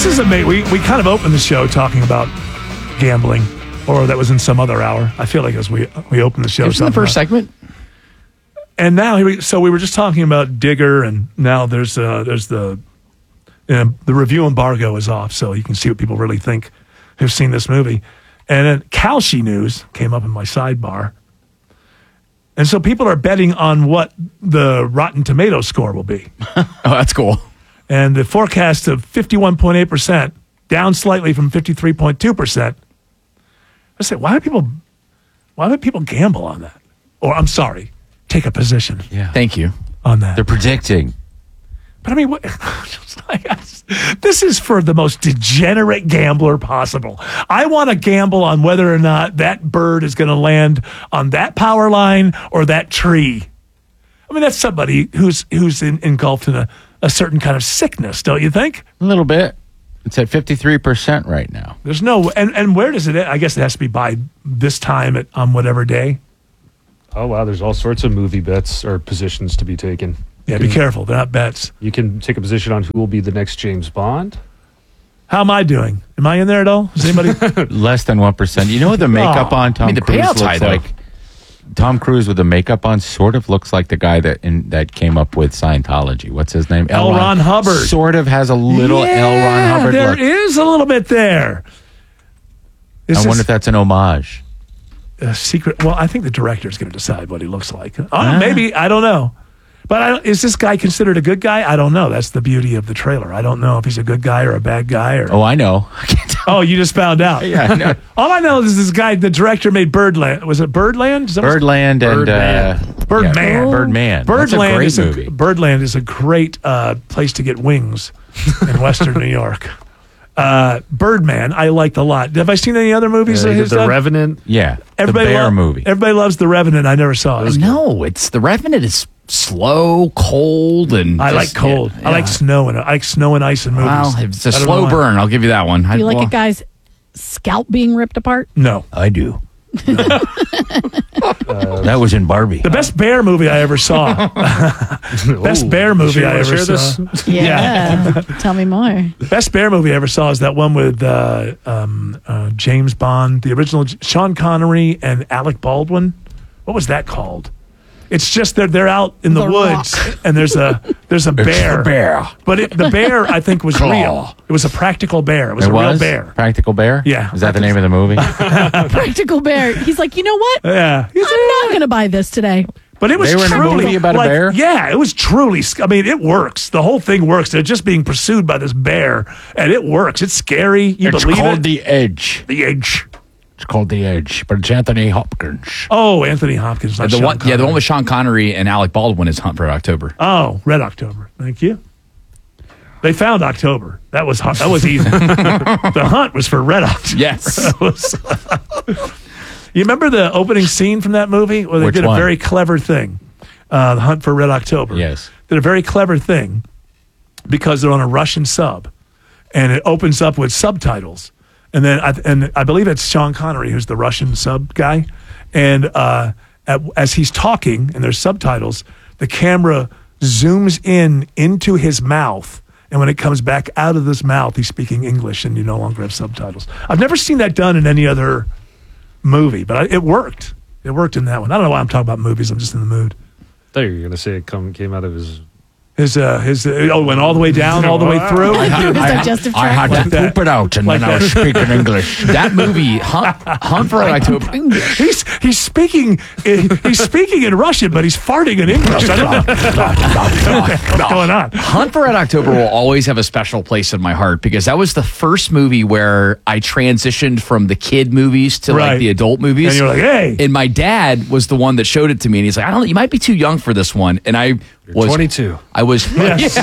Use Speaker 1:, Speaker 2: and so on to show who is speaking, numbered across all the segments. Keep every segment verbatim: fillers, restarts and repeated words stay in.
Speaker 1: is amazing. We, we kind of opened the show talking about gambling, or that was in some other hour. I feel like as we we opened the show.
Speaker 2: It was in the first segment.
Speaker 1: And now, here we, so we were just talking about Digger, and now there's uh, there's the you know, the review embargo is off, so you can see what people really think who've seen this movie. And then Kalshi News came up in my sidebar. And so people are betting on what the Rotten Tomatoes score will be.
Speaker 2: Oh, that's cool.
Speaker 1: And the forecast of fifty-one point eight percent, down slightly from fifty-three point two percent. I said, why do people why do people gamble on that? Or, I'm sorry, take a position
Speaker 2: Yeah. Thank you.
Speaker 1: on that.
Speaker 3: They're predicting.
Speaker 1: But I mean, what, just like, this is for the most degenerate gambler possible. I want to gamble on whether or not that bird is going to land on that power line or that tree. I mean, that's somebody who's who's in, engulfed in a, a certain kind of sickness, don't you think?
Speaker 3: A little bit. It's at fifty-three percent right now.
Speaker 1: There's no, and, and where does it, I guess it has to be by this time at, on whatever day.
Speaker 4: Oh, wow. There's all sorts of movie bets or positions to be taken.
Speaker 1: Yeah, be careful. They're not bets.
Speaker 4: You can take a position on who will be the next James Bond.
Speaker 1: How am I doing? Am I in there at all? Is anybody?
Speaker 3: Less than one percent. You know what the makeup
Speaker 1: Oh,
Speaker 3: on Tom
Speaker 2: I mean, the
Speaker 3: Cruise
Speaker 2: payout's
Speaker 3: looks
Speaker 2: high, though.
Speaker 3: like? Tom Cruise with the makeup on sort of looks like the guy that in, that came up with Scientology. What's his name?
Speaker 1: L. Ron Hubbard.
Speaker 3: Sort of has a little
Speaker 1: yeah,
Speaker 3: L. Ron Hubbard
Speaker 1: there
Speaker 3: look.
Speaker 1: is a little bit there. This
Speaker 3: I wonder
Speaker 1: is
Speaker 3: if that's an homage.
Speaker 1: a secret. Well, I think the director's going to decide what he looks like. Oh, maybe. I don't know. But I don't, is this guy considered a good guy? I don't know. That's the beauty of the trailer. I don't know if he's a good guy or a bad guy. Or
Speaker 3: Oh, I know. I can't tell.
Speaker 1: oh, you just found out.
Speaker 3: Yeah, I know.
Speaker 1: All I know is this guy, the director, made Birdland. Was it Birdland? Is that what it's-
Speaker 3: Birdland and
Speaker 4: Birdman.
Speaker 3: uh,
Speaker 1: Birdman.
Speaker 3: yeah, Birdman. That's a
Speaker 1: Birdland
Speaker 3: great
Speaker 1: is
Speaker 3: movie.
Speaker 1: a Birdland is a great uh, place to get wings in Western New York. Uh, Birdman, I liked a lot. Have I seen any other movies
Speaker 4: Uh,
Speaker 1: of his?
Speaker 4: the
Speaker 1: done?
Speaker 4: Revenant.
Speaker 3: yeah,
Speaker 1: Everybody
Speaker 3: the bear
Speaker 1: lo-
Speaker 3: movie.
Speaker 1: Everybody loves The Revenant. I never saw it.
Speaker 2: No, it's the Revenant is slow, cold, and
Speaker 1: I
Speaker 2: just-
Speaker 1: like cold.
Speaker 2: yeah,
Speaker 1: I like
Speaker 2: yeah.
Speaker 1: snow and I like snow and ice in movies.
Speaker 2: Well, it's a
Speaker 1: I don't know
Speaker 2: slow
Speaker 1: why.
Speaker 2: burn. I'll give you that one.
Speaker 5: Do you
Speaker 2: I,
Speaker 5: like
Speaker 2: well,
Speaker 5: a guy's scalp being ripped apart?
Speaker 1: No.
Speaker 3: I do. That was in Barbie.
Speaker 1: The best bear movie I ever saw. Best
Speaker 4: Ooh,
Speaker 1: bear movie
Speaker 4: you
Speaker 1: I
Speaker 4: wanna
Speaker 1: ever
Speaker 4: share
Speaker 1: saw.
Speaker 4: this?
Speaker 5: Yeah. Tell me more.
Speaker 1: The best bear movie I ever saw is that one with uh, um, uh, James Bond, the original J- Sean Connery and Alec Baldwin. What was that called? It's just they're they're out in the,
Speaker 5: The
Speaker 1: woods
Speaker 5: Rock.
Speaker 1: and there's a there's a bear.
Speaker 3: a bear.
Speaker 1: But it, the bear I think was
Speaker 3: Claw.
Speaker 1: real. It was a practical bear. It was
Speaker 3: It
Speaker 1: a
Speaker 3: was
Speaker 1: real bear.
Speaker 3: Practical Bear.
Speaker 1: Yeah.
Speaker 3: Is that the name of the movie?
Speaker 5: Practical Bear. He's like, you know what?
Speaker 1: Yeah.
Speaker 5: I'm not going to buy this today.
Speaker 1: But it was
Speaker 3: They were in a
Speaker 1: truly
Speaker 3: movie about a
Speaker 1: like,
Speaker 3: bear?
Speaker 1: Yeah, it was truly. sc- I mean, it works. The whole thing works. They're just being pursued by this bear, and it works. It's scary. You
Speaker 3: It's
Speaker 1: believe
Speaker 3: called
Speaker 1: it?
Speaker 3: The Edge.
Speaker 1: The Edge.
Speaker 3: It's called The Edge, but it's Anthony Hopkins.
Speaker 1: Oh, Anthony Hopkins. Not
Speaker 2: the
Speaker 1: Sean
Speaker 2: one, yeah, the
Speaker 1: Connery.
Speaker 2: one with Sean Connery and Alec Baldwin is Hunt for October.
Speaker 1: Oh, Red October. Thank you. They found October. That was hu- that was easy. The hunt was for Red October.
Speaker 2: Yes.
Speaker 1: That was- you remember the opening scene from that movie where they
Speaker 3: Which
Speaker 1: did a
Speaker 3: one?
Speaker 1: very clever thing? Uh, the Hunt for Red October.
Speaker 3: Yes.
Speaker 1: Did a very clever thing because they're on a Russian sub, and it opens up with subtitles. And then, I, and I believe it's Sean Connery who's the Russian sub guy. And uh, at, as he's talking, and there's subtitles, the camera zooms in into his mouth. And when it comes back out of his mouth, he's speaking English, and you no longer have subtitles. I've never seen that done in any other movie, but I, it worked. It worked in that one. I don't know why I'm talking about movies. I'm just in the mood.
Speaker 4: I thought you were going to say it come, came out of his...
Speaker 1: His uh, his uh, oh, went all the way down, all the way through.
Speaker 5: Through his digestive
Speaker 3: I had
Speaker 5: tract.
Speaker 3: to
Speaker 1: Like that.
Speaker 3: poop it out, and
Speaker 1: Like
Speaker 3: then I was
Speaker 1: that.
Speaker 3: speaking English.
Speaker 2: That movie, Hunt, Hunt for October.
Speaker 1: He's he's speaking in, he's speaking in Russian, but he's farting in English. I don't know what's going on.
Speaker 2: Hunt for Red October will always have a special place in my heart because that was the first movie where I transitioned from the kid movies to
Speaker 1: Right.
Speaker 2: like the adult movies.
Speaker 1: And you're like, hey.
Speaker 2: And my dad was the one that showed it to me, and he's like, I don't know, you might be too young for this one. And I was
Speaker 4: twenty-two.
Speaker 2: I was
Speaker 1: Yes.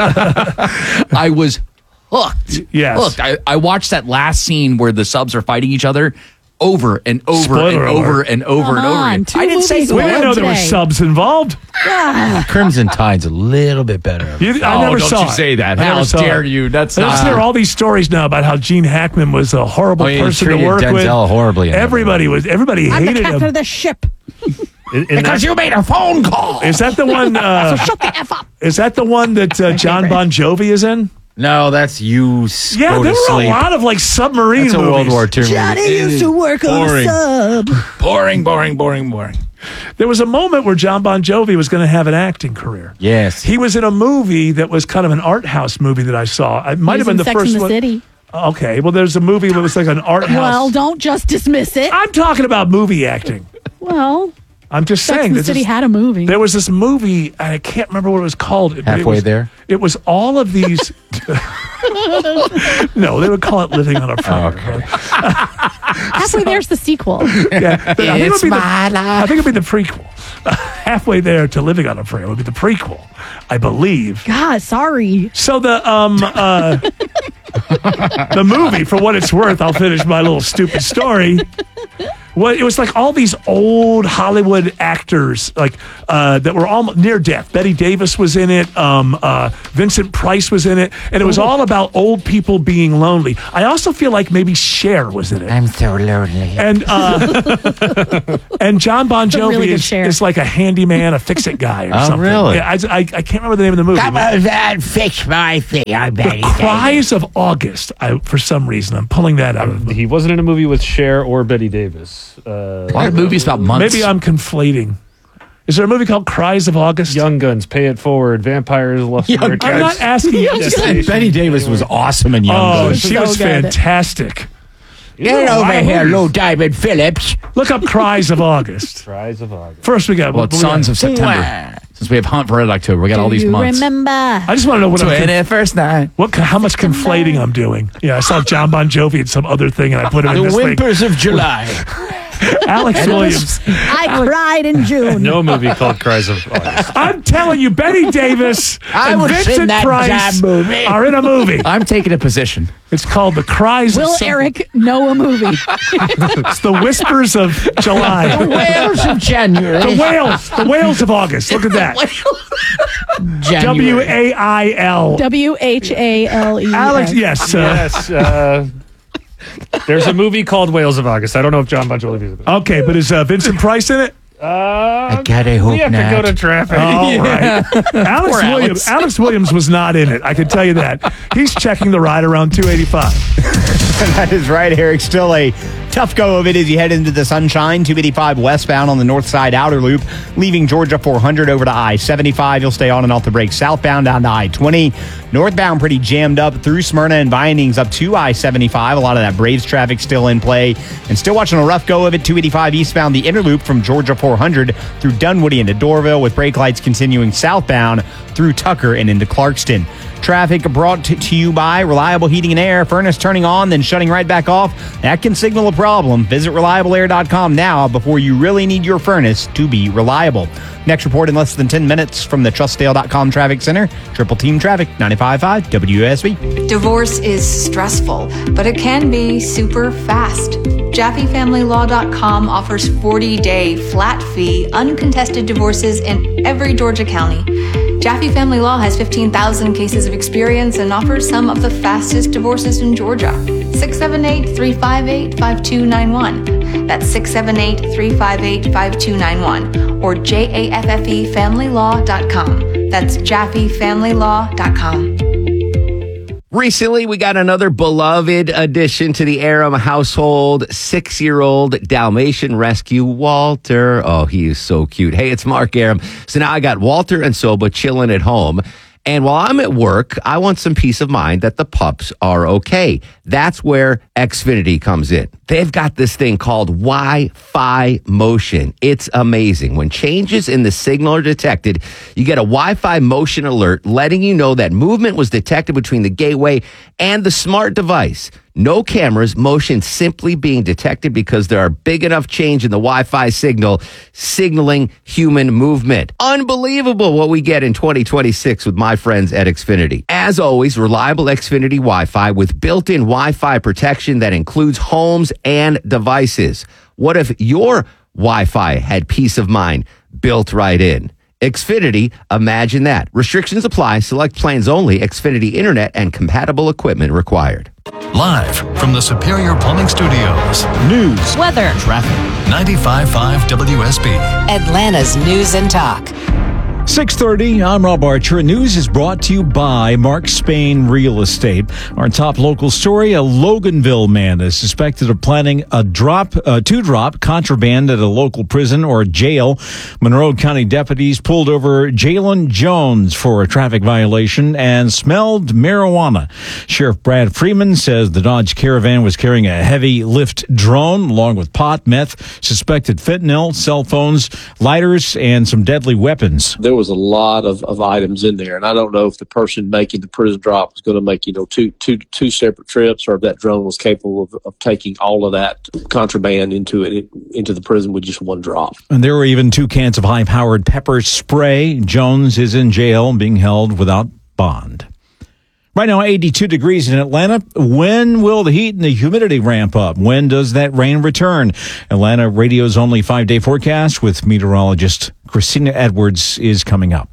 Speaker 2: I was hooked.
Speaker 1: Yes.
Speaker 2: Hooked. I, I watched that last scene where the subs are fighting each other over and over
Speaker 1: Spoiler
Speaker 2: and over
Speaker 1: alert.
Speaker 2: and over
Speaker 5: Come
Speaker 2: and over
Speaker 5: on,
Speaker 2: again.
Speaker 5: two
Speaker 2: I didn't say
Speaker 5: movies
Speaker 2: who
Speaker 1: We
Speaker 2: it
Speaker 1: didn't
Speaker 2: was.
Speaker 1: know there were
Speaker 5: today.
Speaker 1: subs involved.
Speaker 3: Crimson Tide's a little bit better.
Speaker 1: You, I
Speaker 2: Oh,
Speaker 1: never
Speaker 2: don't
Speaker 1: saw
Speaker 2: you
Speaker 1: it.
Speaker 2: say that.
Speaker 1: I never
Speaker 2: How
Speaker 1: saw
Speaker 2: dare
Speaker 1: it.
Speaker 2: you. That's
Speaker 1: I just
Speaker 2: not-
Speaker 1: hear all these stories now about how Gene Hackman was a horrible
Speaker 3: Oh, yeah, he
Speaker 1: person to
Speaker 3: treated
Speaker 1: work with.
Speaker 3: Denzel horribly in that
Speaker 1: Everybody was. Everybody
Speaker 5: I'm the
Speaker 1: hated
Speaker 5: captain
Speaker 1: him.
Speaker 5: of the ship.
Speaker 4: In, in that,
Speaker 3: you made a phone call.
Speaker 1: Is that the one? Uh,
Speaker 5: Shut the F up.
Speaker 1: is that the one that uh, John Bon Jovi is in?
Speaker 3: No, that's you. s-
Speaker 1: Yeah,
Speaker 3: go
Speaker 1: there
Speaker 3: to
Speaker 1: were
Speaker 3: sleep.
Speaker 1: a lot of like submarine
Speaker 3: That's a
Speaker 1: movies.
Speaker 3: World War Two
Speaker 5: Johnny
Speaker 3: movie.
Speaker 5: used to work on a
Speaker 3: boring.
Speaker 5: sub.
Speaker 3: Boring, boring, boring, boring.
Speaker 1: There was a moment where John Bon Jovi was going to have an acting career.
Speaker 3: Yes.
Speaker 1: He was in a movie that was kind of an art house movie that I saw. It might
Speaker 5: He
Speaker 1: have
Speaker 5: was
Speaker 1: been
Speaker 5: in
Speaker 1: the
Speaker 5: Sex
Speaker 1: first
Speaker 5: and the
Speaker 1: one.
Speaker 5: City.
Speaker 1: Okay, well, there's a movie that was like an art house.
Speaker 5: Well, don't just dismiss it.
Speaker 1: I'm talking about movie acting.
Speaker 5: Well,
Speaker 1: I'm just
Speaker 5: Sex
Speaker 1: saying.
Speaker 5: and the
Speaker 1: this
Speaker 5: City
Speaker 1: is-
Speaker 5: had a movie.
Speaker 1: There was this movie, and I can't remember what it was called. but it
Speaker 3: Halfway
Speaker 1: was-
Speaker 3: There?
Speaker 1: It was all of these. No, they would call it Living on a Prayer.
Speaker 3: Oh, okay.
Speaker 5: Halfway there's the sequel.
Speaker 1: Yeah, but I think it would
Speaker 3: It's
Speaker 1: be the,
Speaker 3: my life.
Speaker 1: I think it'd be the prequel. Halfway there to Living on a Prayer would be the prequel, I believe.
Speaker 5: God, sorry.
Speaker 1: So the um uh, the movie, for what it's worth, I'll finish my little stupid story. Well, it was like all these old Hollywood actors, like uh, that were all near death. Betty Davis was in it. Um, uh, Vincent Price was in it, and it was all about old people being lonely. I also feel like maybe Cher was in it.
Speaker 3: I'm so lonely.
Speaker 1: And uh, and John Bon
Speaker 5: a
Speaker 1: Jovi
Speaker 5: really good
Speaker 1: is,
Speaker 5: Cher.
Speaker 1: is like a handyman, a fix-it guy or
Speaker 3: Oh,
Speaker 1: something.
Speaker 3: really?
Speaker 1: Yeah, I, I, I can't remember the name of the movie.
Speaker 3: Come on, and fix my thing. I'm
Speaker 1: The
Speaker 3: Betty
Speaker 1: Cries of August. I, for some reason, I'm pulling that out of the
Speaker 4: He wasn't in a movie with Cher or Betty Davis. Uh,
Speaker 2: A lot of movies about months.
Speaker 1: Maybe I'm conflating. Is there a movie called Cries of August?
Speaker 4: Young Guns, Pay It Forward, Vampires, Lust
Speaker 3: Young
Speaker 4: for
Speaker 3: Guns.
Speaker 1: I'm not asking you.
Speaker 5: Young
Speaker 1: to
Speaker 5: Guns.
Speaker 1: say-
Speaker 3: Betty Davis was awesome in Young
Speaker 1: Oh,
Speaker 3: Guns.
Speaker 1: she
Speaker 5: So
Speaker 1: was
Speaker 5: good.
Speaker 1: fantastic.
Speaker 3: Get over here, Lou Diamond Phillips.
Speaker 1: Look up Cries of August.
Speaker 4: Cries of August.
Speaker 1: First, we got.
Speaker 2: well, it's
Speaker 1: we got-
Speaker 2: Sons of September. Since we have Hunt for Red October, we got all
Speaker 5: Do
Speaker 2: these
Speaker 5: you
Speaker 2: months.
Speaker 5: remember?
Speaker 1: I just want to know what I'm. Con-
Speaker 2: twenty-first night.
Speaker 1: what? How much conflating I'm doing? Yeah, I saw John Bon Jovi in some other thing, and I put it in
Speaker 3: The
Speaker 1: this thing.
Speaker 3: Whimpers of July.
Speaker 1: Alex Williams.
Speaker 5: I cried in June.
Speaker 4: No movie called Cries of August.
Speaker 1: I'm telling you, Betty Davis
Speaker 3: I
Speaker 1: and
Speaker 3: was in
Speaker 1: Vincent
Speaker 3: that
Speaker 1: Price
Speaker 3: damn movie.
Speaker 1: are in a movie.
Speaker 2: I'm taking a position.
Speaker 1: It's called The Cries
Speaker 5: Will
Speaker 1: of Summer.
Speaker 5: Eric know a movie?
Speaker 1: It's The Whispers of July.
Speaker 3: Whales of January.
Speaker 1: The Whales. The Whales of August. Look at that.
Speaker 3: January.
Speaker 1: W A I L.
Speaker 5: W H A L E.
Speaker 1: Alex, yes. Uh,
Speaker 4: Yes. Uh, there's a movie called Whales of August. I don't know if John Bon Jovi is in it.
Speaker 1: Okay, but is uh, Vincent Price in it?
Speaker 4: Uh,
Speaker 3: I gotta hope
Speaker 4: we have
Speaker 3: not.
Speaker 4: to go to traffic.
Speaker 1: All right. Alex
Speaker 2: Poor
Speaker 1: Williams.
Speaker 2: Alex.
Speaker 1: Alex Williams was not in it. I can tell you that. He's checking the ride around two eighty-five.
Speaker 6: That is right, Eric. Still a tough go of it as you head into the sunshine. two eighty-five westbound on the north side outer loop, leaving Georgia four hundred over to I seventy-five. You'll stay on and off the brake southbound down to I twenty. Northbound pretty jammed up through Smyrna and Vinings up to I seventy-five. A lot of that Braves traffic still in play. And still watching a rough go of it. two eighty-five eastbound, the inner loop from Georgia four hundred through Dunwoody into Dorville, with brake lights continuing southbound through Tucker and into Clarkston. Traffic brought to, to you by Reliable Heating and Air. Furnace turning on, then shutting right back off. That can signal a problem. Visit reliable air dot com now before you really need your furnace to be reliable. Next report in less than ten minutes from the trustdale dot com Traffic Center. Triple Team Traffic, ninety-five point five W S B.
Speaker 7: Divorce is stressful, but it can be super fast. Jaffe Family Law dot com offers forty-day flat-fee, uncontested divorces in every Georgia county. Jaffe Family Law has fifteen thousand cases of experience and offers some of the fastest divorces in Georgia. six seven eight, three five eight, five two nine one. That's six seven eight, three five eight, five two nine one. Or J A F F E Family Law dot com. That's Jaffe Family Law dot com.
Speaker 8: Recently, we got another beloved addition to the Aram household, six-year-old Dalmatian rescue, Walter. Oh, he is so cute. Hey, it's Mark Aram. So now I got Walter and Soba chilling at home. And while I'm at work, I want some peace of mind that the pups are okay. That's where Xfinity comes in. They've got this thing called Wi-Fi motion. It's amazing. When changes in the signal are detected, you get a Wi-Fi motion alert letting you know that movement was detected between the gateway and the smart device. No cameras, motion simply being detected because there are big enough change in the Wi-Fi signal signaling human movement. Unbelievable what we get in twenty twenty-six with my friends at Xfinity. As always, reliable Xfinity Wi-Fi with built-in Wi-Fi protection that includes homes and devices. What if your Wi-Fi had peace of mind built right in? Xfinity, imagine that. Restrictions apply. Select plans only. Xfinity Internet and compatible equipment required.
Speaker 9: Live from the Superior Plumbing Studios.
Speaker 6: News.
Speaker 10: Weather.
Speaker 9: Traffic. ninety-five point five W S B.
Speaker 10: Atlanta's News and Talk. six thirty, I'm Rob Archer. News is brought to you by Mark Spain Real Estate. Our top local story, a Loganville man is suspected of planning a drop, uh, two-drop contraband at a local prison or jail. Monroe County deputies pulled over Jalen Jones for a traffic violation and smelled marijuana. Sheriff Brad Freeman says the Dodge Caravan was carrying a heavy lift drone along with pot, meth, suspected fentanyl, cell phones, lighters, and some deadly weapons.
Speaker 11: There was a lot of, of items in there, and I don't know if the person making the prison drop was going to make, you know, two, two, two separate trips, or if that drone was capable of, of taking all of that contraband into it, into the prison with just one drop.
Speaker 10: And there were even two cans of high-powered pepper spray. Jones is in jail, being held without bond. Right now, eighty-two degrees in Atlanta. When will the heat and the humidity ramp up? When does that rain return? Atlanta Radio's only five-day forecast with meteorologist Christina Edwards is coming up.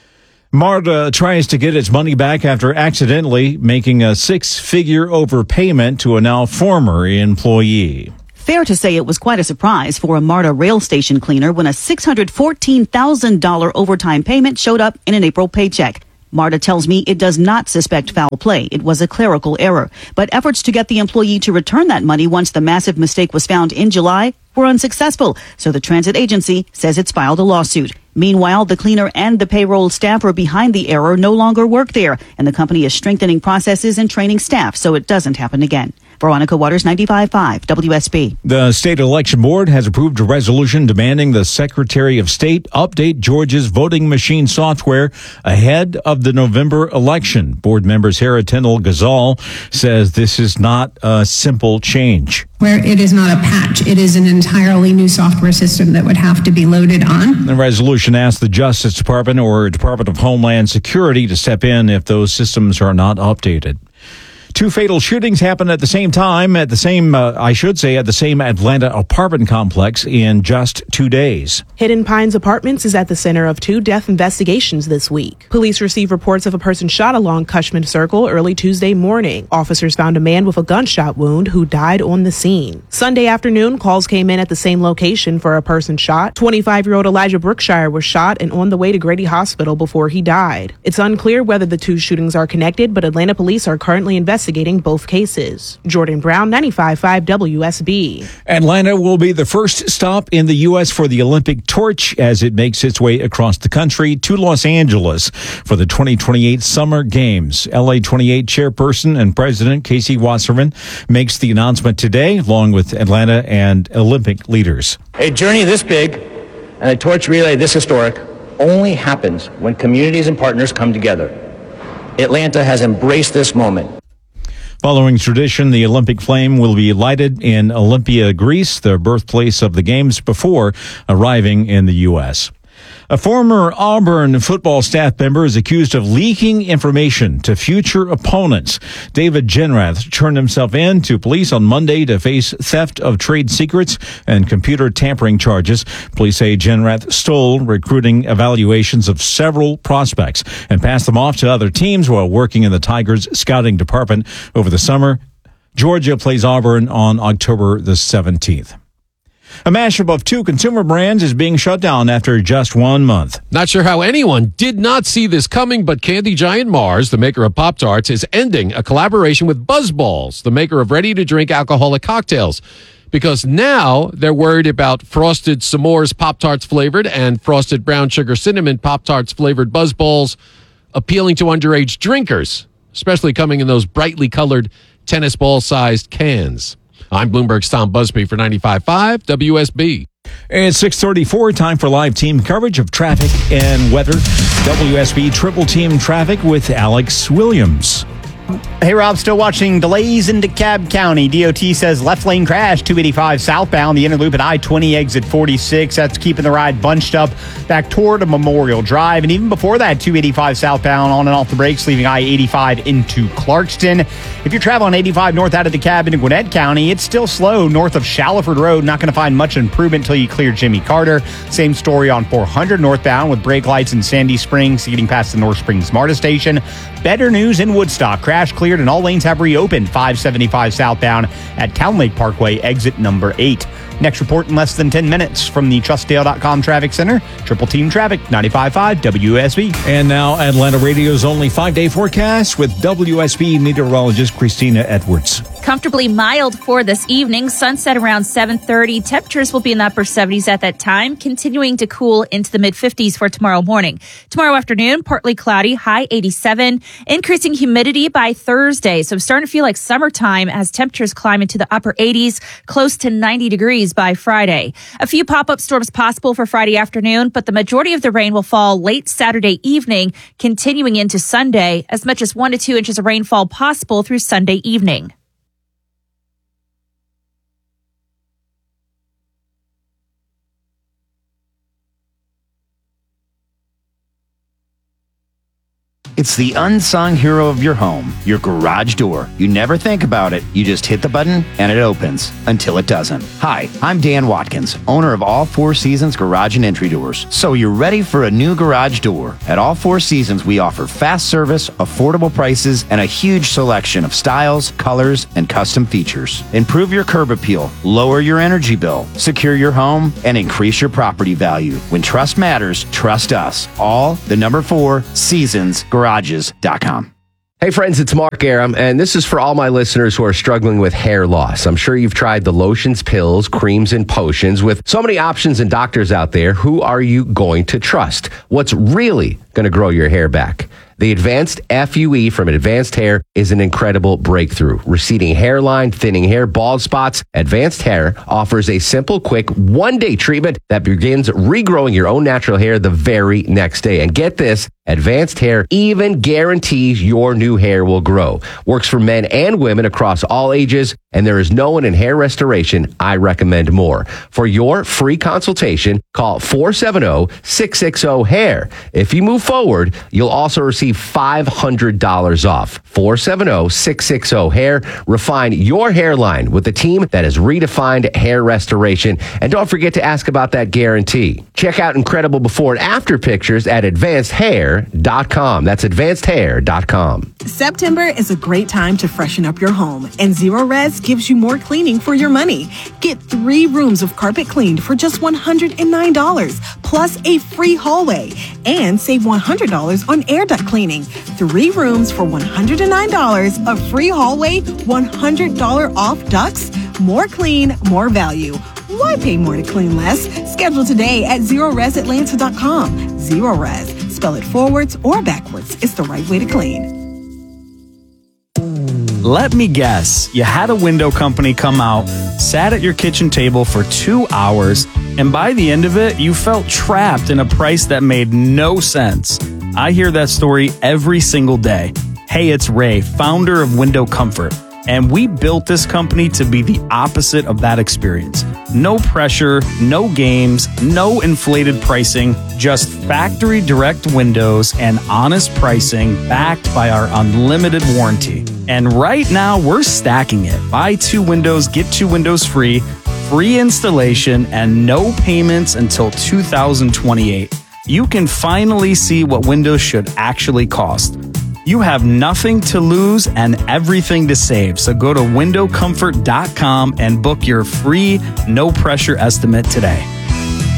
Speaker 10: MARTA tries to get its money back after accidentally making a six-figure overpayment to a now former employee.
Speaker 12: Fair to say it was quite a surprise for a MARTA rail station cleaner when a six hundred fourteen thousand dollars overtime payment showed up in an April paycheck. MARTA tells me it does not suspect foul play. It was a clerical error. But efforts to get the employee to return that money once the massive mistake was found in July were unsuccessful. So the transit agency says it's filed a lawsuit. Meanwhile, the cleaner and the payroll staffer behind the error no longer work there, and the company is strengthening processes and training staff so it doesn't happen again. Veronica Waters, ninety-five point five W S B.
Speaker 10: The State Election Board has approved a resolution demanding the Secretary of State update Georgia's voting machine software ahead of the November election. Board member Sarah Tindall Ghazal says this is not a simple change.
Speaker 13: Where it is not a patch, it is an entirely new software system that would have to be loaded on.
Speaker 10: The resolution asks the Justice Department or Department of Homeland Security to step in if those systems are not updated. Two fatal shootings happened at the same time, at the same, uh, I should say, at the same Atlanta apartment complex in just two days.
Speaker 14: Hidden Pines Apartments is at the center of two death investigations this week. Police received reports of a person shot along Cushman Circle early Tuesday morning. Officers found a man with a gunshot wound who died on the scene. Sunday afternoon, calls came in at the same location for a person shot. twenty-five-year-old Elijah Brookshire was shot and on the way to Grady Hospital before he died. It's unclear whether the two shootings are connected, but Atlanta police are currently investigating investigating both cases. Jordan Brown, ninety-five point five W S B.
Speaker 10: Atlanta will be the first stop in the U S for the Olympic torch as it makes its way across the country to Los Angeles for the twenty twenty-eight Summer Games. L A twenty-eight chairperson and president Casey Wasserman makes the announcement today, along with Atlanta and Olympic leaders.
Speaker 15: A journey this big and a torch relay this historic only happens when communities and partners come together. Atlanta has embraced this moment.
Speaker 10: Following tradition, the Olympic flame will be lighted in Olympia, Greece, the birthplace of the Games, before arriving in the U S. A former Auburn football staff member is accused of leaking information to future opponents. David Genrath turned himself in to police on Monday to face theft of trade secrets and computer tampering charges. Police say Genrath stole recruiting evaluations of several prospects and passed them off to other teams while working in the Tigers scouting department over the summer. Georgia plays Auburn on October the seventeenth. A mashup of two consumer brands is being shut down after just one month.
Speaker 16: Not sure how anyone did not see this coming, but candy giant Mars, the maker of Pop-Tarts, is ending a collaboration with BuzzBalls, the maker of ready-to-drink alcoholic cocktails, because now they're worried about Frosted S'mores Pop-Tarts flavored and Frosted Brown Sugar Cinnamon Pop-Tarts flavored BuzzBalls appealing to underage drinkers, especially coming in those brightly colored tennis ball-sized cans. I'm Bloomberg's Tom Busby for ninety-five point five W S B.
Speaker 10: It's six thirty-four, time for live team coverage of traffic and weather. W S B Triple Team Traffic with Alex Williams.
Speaker 6: Hey, Rob, still watching delays in DeKalb County. D O T says left lane crash, two eighty-five southbound, the inner loop at I twenty exit forty-six. That's keeping the ride bunched up back toward Memorial Drive. And even before that, two eighty-five southbound on and off the brakes, leaving I eighty-five into Clarkston. If you're traveling eighty-five north out of DeKalb into Gwinnett County, it's still slow north of Shallowford Road. Not going to find much improvement until you clear Jimmy Carter. Same story on four hundred northbound with brake lights in Sandy Springs, getting past the North Springs MARTA station. Better news in Woodstock. crash cleared and all lanes have reopened. five seventy-five southbound at Town Lake Parkway, exit number eight. Next report in less than ten minutes from the Trustdale dot com Traffic Center. Triple Team Traffic, ninety-five point five W S B.
Speaker 10: And now Atlanta Radio's only five-day forecast with W S B meteorologist Christina Edwards.
Speaker 17: Comfortably mild for this evening. Sunset around seven thirty. Temperatures will be in the upper seventies at that time, continuing to cool into the mid-fifties for tomorrow morning. Tomorrow afternoon, partly cloudy, high eighty-seven. Increasing humidity by Thursday, so starting to feel like summertime as temperatures climb into the upper eighties, close to ninety degrees by Friday. A few pop-up storms possible for Friday afternoon, but the majority of the rain will fall late Saturday evening, continuing into Sunday. As much as one to two inches of rainfall possible through Sunday evening.
Speaker 18: It's the unsung hero of your home, your garage door. You never think about it. You just hit the button and it opens until it doesn't. Hi, I'm Dan Watkins, owner of All Four Seasons Garage and Entry Doors. So you're ready for a new garage door. At All Four Seasons, we offer fast service, affordable prices, and a huge selection of styles, colors, and custom features. Improve your curb appeal, lower your energy bill, secure your home, and increase your property value. When trust matters, trust us. All the number four Seasons Garage. Garages dot com.
Speaker 8: Hey friends, it's Mark Aram, and this is for all my listeners who are struggling with hair loss. I'm sure you've tried the lotions, pills, creams, and potions. With so many options and doctors out there, who are you going to trust? What's really going to grow your hair back? The Advanced F U E from Advanced Hair is an incredible breakthrough. Receding hairline, thinning hair, bald spots. Advanced Hair offers a simple, quick, one-day treatment that begins regrowing your own natural hair the very next day. And get this, Advanced Hair even guarantees your new hair will grow. Works for men and women across all ages, and there is no one in hair restoration I recommend more. For your free consultation, call four seven zero, six six zero, hair. If you move forward, you'll also receive five hundred dollars off. four seven zero, six six zero, hair. Refine your hairline with a team that has redefined hair restoration. And don't forget to ask about that guarantee. Check out incredible before and after pictures at advanced hair dot com. That's advanced hair dot com.
Speaker 19: September is a great time to freshen up your home, and Zero Res gives you more cleaning for your money. Get three rooms of carpet cleaned for just one hundred nine dollars, plus a free hallway, and save one hundred dollars on air duct cleaning. Three rooms for one hundred nine dollars, a free hallway, one hundred dollars off ducts. More clean, more value. Why pay more to clean less? Schedule today at zero res atlanta dot com. Zero Res. Spell it forwards or backwards. It's the right way to clean.
Speaker 20: Let me guess, you had a window company come out, sat at your kitchen table for two hours, and by the end of it, you felt trapped in a price that made no sense. I hear that story every single day. Hey, it's Ray, founder of Window Comfort, and we built this company to be the opposite of that experience. No pressure, no games, no inflated pricing, just factory direct windows and honest pricing backed by our unlimited warranty. And right now, we're stacking it. Buy two windows, get two windows free, free installation, and no payments until two thousand twenty-eight. You can finally see what windows should actually cost. You have nothing to lose and everything to save. So go to window comfort dot com and book your free, no pressure estimate today.